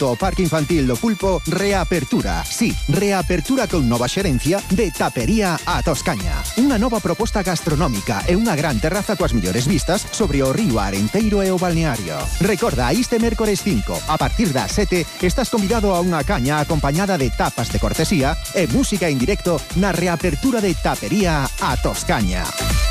xunto ao Parque Infantil do Pulpo, reapertura. Sí, reapertura con nova xerencia de Tapería a Toscaña. Unha nova proposta gastronómica e unha gran terraza coas mellores vistas sobre o río Arenteiro e o balneario. Recorda, este mércores 5, a partir das 7, estás convidado a unha caña acompañada de tapas de cortesía e música en directo na reapertura de Tapería a Toscaña.